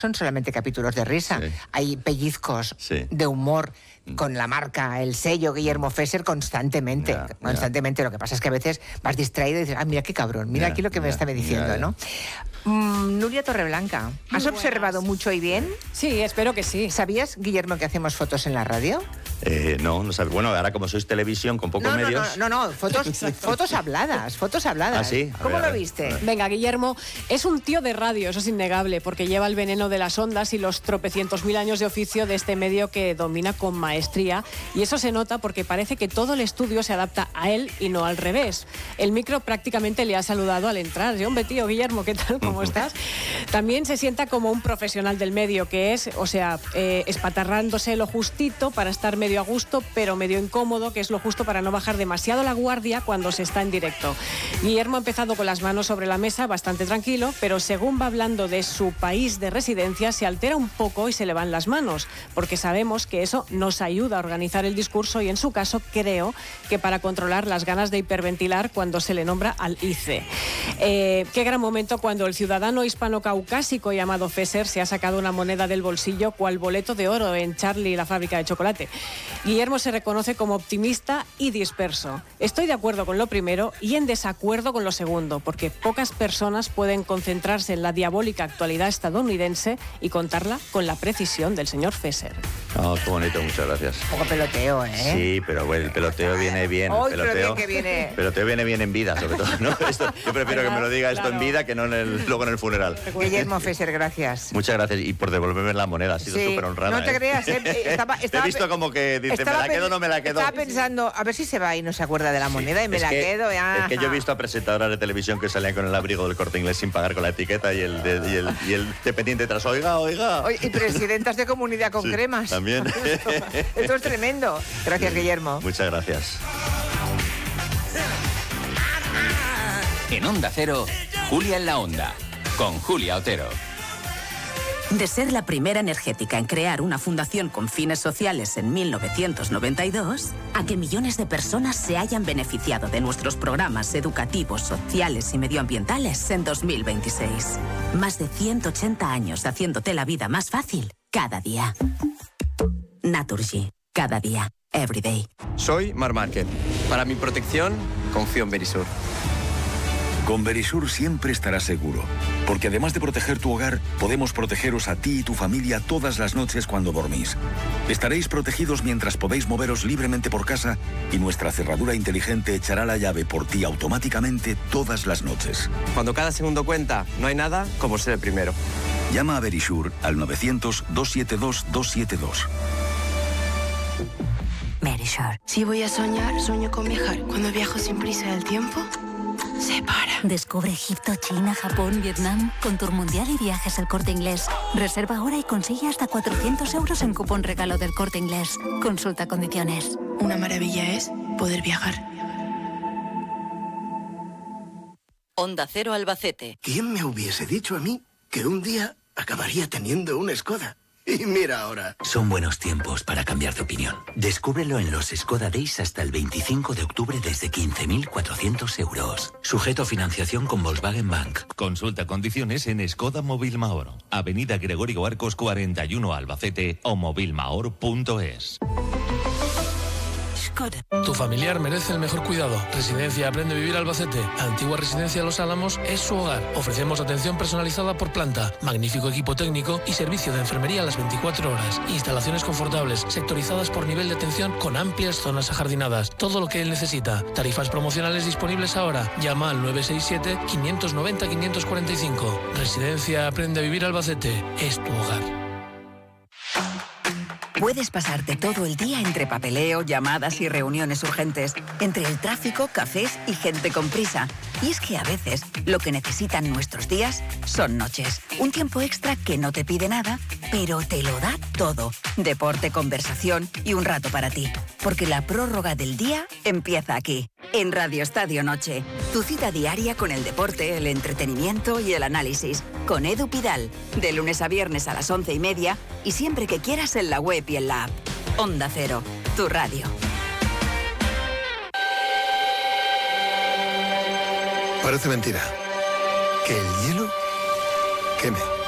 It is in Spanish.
son solamente capítulos de risa. Sí. Hay pellizcos Sí. de humor con la marca, el sello Guillermo Fesser constantemente. Ya, Constantemente. Lo que pasa es que a veces vas distraído y dices, mira qué cabrón, mira Ya, aquí lo que me ya, está diciendo, ya, ya. ¿no? Nuria Torreblanca, ¿has Muy observado buenas. mucho y bien? Sí, espero que sí. ¿Sabías, Guillermo, que hacemos fotos en la radio? No sabes. Bueno, ahora como sois televisión con pocos medios... No, fotos habladas, fotos habladas. ¿Ah, sí? A ¿Cómo ver, a lo ver. viste? Venga, Guillermo es un tío de radio, eso es innegable, porque lleva el veneno de las ondas y los tropecientos mil años de oficio de este medio que domina con maestría. Y eso se nota porque parece que todo el estudio se adapta a él y no al revés. El micro prácticamente le ha saludado al entrar. Y, hombre, tío, Guillermo, ¿qué tal? ¿Cómo estás? También se sienta como un profesional del medio, que es, espatarrándose lo justito para estar medio a gusto, pero medio incómodo, que es lo justo para no bajar demasiado la guardia cuando se está en directo. Guillermo ha empezado con las manos sobre la mesa, bastante tranquilo, pero según va hablando de su país de residencia, se altera un poco y se le van las manos, porque sabemos que eso nos ayuda a organizar el discurso y, en su caso, creo que para controlar las ganas de hiperventilar cuando se le nombra al ICE. Qué gran momento cuando el ciudadano hispano-caucásico llamado Fesser se ha sacado una moneda del bolsillo cual boleto de oro en Charlie y la fábrica de chocolate. Guillermo se reconoce como optimista y disperso. Estoy de acuerdo con lo primero y en desacuerdo con lo segundo, porque pocas personas pueden concentrarse en la diabólica actualidad estadounidense y contarla con la precisión del señor Fesser. Oh, qué bonito, muchas gracias. Un poco peloteo, ¿eh? Sí, pero bueno, el peloteo viene bien. Ay, pero bien que viene. Peloteo viene bien en vida, sobre todo, ¿no? Yo prefiero que me lo diga esto en Claro. vida que no luego en el funeral. Guillermo Fesser, gracias. Muchas gracias y por devolverme la moneda, ha sido Sí, súper honrada. no te creas, ¿eh? Te he visto como que dice, ¿me la quedo o no me la quedo? Estaba pensando, a ver si se va y no se acuerda de la moneda y me Es la que- quedo. Es que yo he visto a presentadoras de televisión que salían con el abrigo del Corte Inglés sin pagar con la etiqueta y el dependiente tras, oiga. Y presidentas de comunidad con Sí, cremas. también. Esto es tremendo. Gracias, Guillermo. Muchas gracias. En Onda Cero, Julia en la Onda, con Julia Otero. De ser la primera energética en crear una fundación con fines sociales en 1992, a que millones de personas se hayan beneficiado de nuestros programas educativos, sociales y medioambientales en 2026. Más de 180 años haciéndote la vida más fácil cada día. Naturgy. Cada día. Every day. Soy Mar Márquez. Para mi protección, confío en Verisur. Con Verisur siempre estarás seguro, porque además de proteger tu hogar, podemos protegeros a ti y tu familia todas las noches cuando dormís. Estaréis protegidos mientras podéis moveros libremente por casa y nuestra cerradura inteligente echará la llave por ti automáticamente todas las noches. Cuando cada segundo cuenta, no hay nada como ser el primero. Llama a Verisur al 900-272-272. Verisur. Si voy a soñar, sueño con viajar. Cuando viajo sin prisa del tiempo, se para. Descubre Egipto, China, Japón, Vietnam con Tour Mundial y Viajes El Corte Inglés. Reserva ahora y consigue hasta 400 euros en cupón regalo del Corte Inglés. Consulta condiciones. Una maravilla es poder viajar. Onda Cero Albacete. ¿Quién me hubiese dicho a mí que un día acabaría teniendo una Skoda? Y mira ahora. Son buenos tiempos para cambiar de opinión. Descúbrelo en los Skoda Days hasta el 25 de octubre desde 15.400 euros. Sujeto a financiación con Volkswagen Bank. Consulta condiciones en Skoda Móvil Mahor. Avenida Gregorio Arcos 41 Albacete o movilmahor.es. Tu familiar merece el mejor cuidado. Residencia Aprende a Vivir Albacete. Antigua Residencia Los Álamos es su hogar. Ofrecemos atención personalizada por planta, magnífico equipo técnico y servicio de enfermería a las 24 horas. Instalaciones confortables, sectorizadas por nivel de atención con amplias zonas ajardinadas. Todo lo que él necesita. Tarifas promocionales disponibles ahora. Llama al 967-590-545. Residencia Aprende a Vivir Albacete es tu hogar. Puedes pasarte todo el día entre papeleo, llamadas y reuniones urgentes, entre el tráfico, cafés y gente con prisa. Y es que a veces lo que necesitan nuestros días son noches. Un tiempo extra que no te pide nada, pero te lo da todo. Deporte, conversación y un rato para ti. Porque la prórroga del día empieza aquí, en Radio Estadio Noche. Tu cita diaria con el deporte, el entretenimiento y el análisis. Con Edu Pidal, de lunes a viernes a las 11:30 y siempre que quieras en la web y en la app. Onda Cero, tu radio. Parece mentira. Que el hielo queme.